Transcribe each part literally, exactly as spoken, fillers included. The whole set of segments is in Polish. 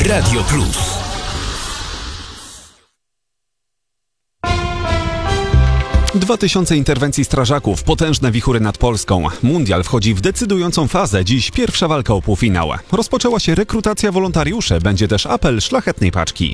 Radio Plus. Dwa tysiące interwencji strażaków, potężne wichury nad Polską. Mundial wchodzi w decydującą fazę. Dziś pierwsza walka o półfinał. Rozpoczęła się rekrutacja wolontariuszy. Będzie też apel Szlachetnej Paczki.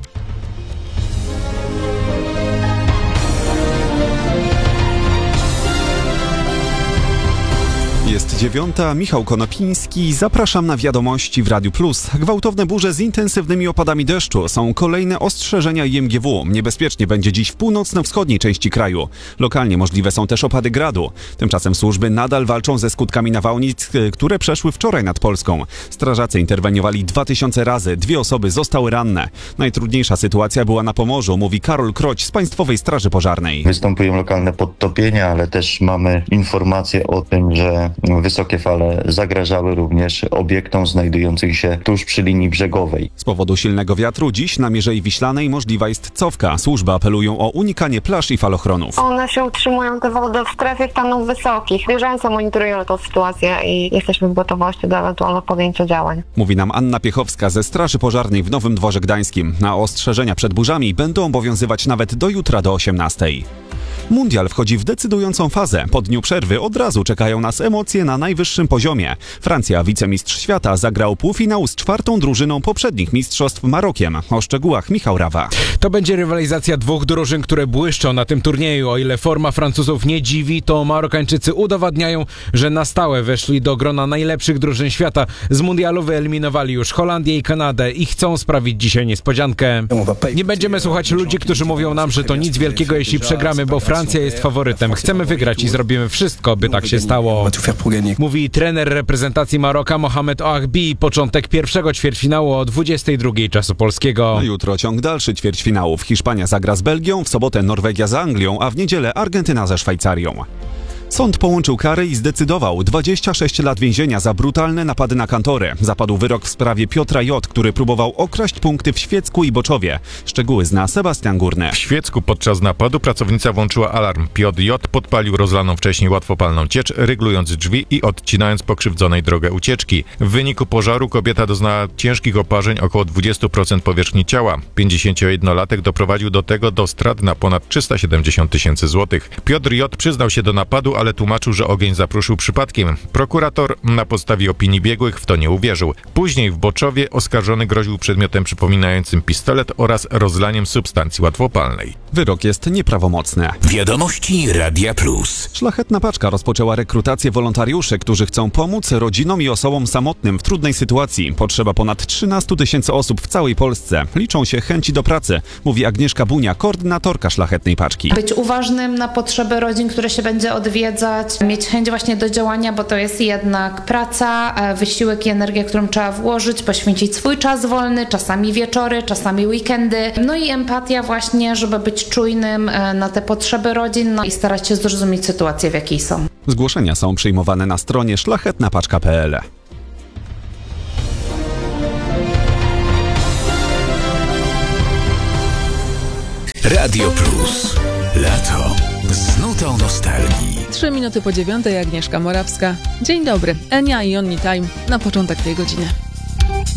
Jest dziewiąta, Michał Konopiński. Zapraszam na wiadomości w Radiu Plus. Gwałtowne burze z intensywnymi opadami deszczu. Są kolejne ostrzeżenia I M G W. Niebezpiecznie będzie dziś w północno-wschodniej części kraju. Lokalnie możliwe są też opady gradu. Tymczasem służby nadal walczą ze skutkami nawałnic, które przeszły wczoraj nad Polską. Strażacy interweniowali dwa tysiące razy. Dwie osoby zostały ranne. Najtrudniejsza sytuacja była na Pomorzu, mówi Karol Kroć z Państwowej Straży Pożarnej. Występują lokalne podtopienia, ale też mamy informacje o tym, że wysokie fale zagrażały również obiektom znajdującym się tuż przy linii brzegowej. Z powodu silnego wiatru dziś na Mierzei Wiślanej możliwa jest cofka. Służby apelują o unikanie plaż i falochronów. One się utrzymują, te wody, w strefie stanów wysokich. Bieżąco monitorują tę sytuację i jesteśmy w gotowości do ewentualnego podjęcia działań. Mówi nam Anna Piechowska ze Straży Pożarnej w Nowym Dworze Gdańskim. Na ostrzeżenia przed burzami będą obowiązywać nawet do jutra do osiemnastej. Mundial wchodzi w decydującą fazę. Po dniu przerwy od razu czekają nas emocje na najwyższym poziomie. Francja, wicemistrz świata, zagrał półfinał z czwartą drużyną poprzednich mistrzostw Marokiem. O szczegółach Michał Rawa. To będzie rywalizacja dwóch drużyn, które błyszczą na tym turnieju. O ile forma Francuzów nie dziwi, to Marokańczycy udowadniają, że na stałe weszli do grona najlepszych drużyn świata. Z mundialu wyeliminowali już Holandię i Kanadę i chcą sprawić dzisiaj niespodziankę. Nie będziemy słuchać ludzi, którzy mówią nam, że to nic wielkiego, jeśli przegramy, bo Francja jest faworytem. Chcemy wygrać i zrobimy wszystko, by tak się stało. Mówi trener reprezentacji Maroka Mohamed Ouahbi. Początek pierwszego ćwierćfinału o dwudziestej drugiej czasu polskiego. Jutro ciąg dalszy ćwierćfinałów. Hiszpania zagra z Belgią, w sobotę Norwegia z Anglią, a w niedzielę Argentyna ze Szwajcarią. Sąd połączył kary i zdecydował dwadzieścia sześć lat więzienia za brutalne napady na kantory. Zapadł wyrok w sprawie Piotra J., który próbował okraść punkty w Świecku i Boczowie. Szczegóły zna Sebastian Górny. W Świecku podczas napadu pracownica włączyła alarm. Piotr J. podpalił rozlaną wcześniej łatwopalną ciecz, ryglując drzwi i odcinając pokrzywdzonej drogę ucieczki. W wyniku pożaru kobieta doznała ciężkich oparzeń, około dwadzieścia procent powierzchni ciała. pięćdziesięciojednolatek doprowadził do tego do strat na ponad trzysta siedemdziesiąt tysięcy złotych. Piotr J. przyznał się do napadu, ale tłumaczył, że ogień zapruszył przypadkiem. Prokurator na podstawie opinii biegłych w to nie uwierzył. Później w Boczowie oskarżony groził przedmiotem przypominającym pistolet oraz rozlaniem substancji łatwopalnej. Wyrok jest nieprawomocny. Wiadomości Radia Plus. Szlachetna Paczka rozpoczęła rekrutację wolontariuszy, którzy chcą pomóc rodzinom i osobom samotnym w trudnej sytuacji. Potrzeba ponad trzynastu tysięcy osób w całej Polsce. Liczą się chęci do pracy, mówi Agnieszka Bunia, koordynatorka Szlachetnej Paczki. Być uważnym na potrzeby rodzin, które się będzie odwiedzać, mieć chęć właśnie do działania, bo to jest jednak praca, wysiłek i energia, którą trzeba włożyć, poświęcić swój czas wolny, czasami wieczory, czasami weekendy, no i empatia właśnie, żeby być czujnym na te potrzeby rodzin, no i starać się zrozumieć sytuację, w jakiej są. Zgłoszenia są przyjmowane na stronie szlachetna paczka kropka p l. Radio Plus. Lato. Z nutą nostalgii. Trzy minuty po dziewiątej, Agnieszka Morawska. Dzień dobry. Enia i Only Time na początek tej godziny.